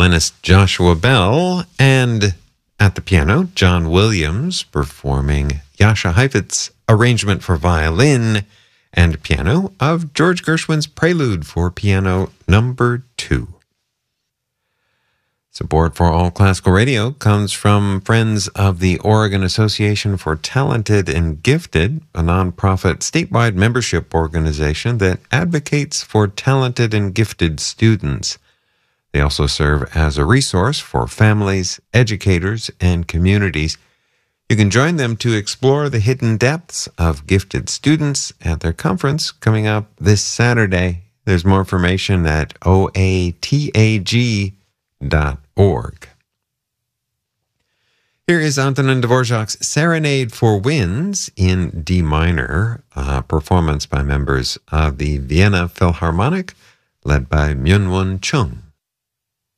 violinist Joshua Bell, and at the piano, John Williams performing Jascha Heifetz's arrangement for violin and piano of George Gershwin's Prelude for Piano Number 2. Support for All Classical Radio comes from friends of the Oregon Association for Talented and Gifted, a nonprofit statewide membership organization that advocates for talented and gifted students. They also serve as a resource for families, educators, and communities. You can join them to explore the hidden depths of gifted students at their conference coming up this Saturday. There's more information at oatag.org. Here is Antonin Dvorak's Serenade for Winds in D minor, a performance by members of the Vienna Philharmonic, led by Myung-Whun Chung.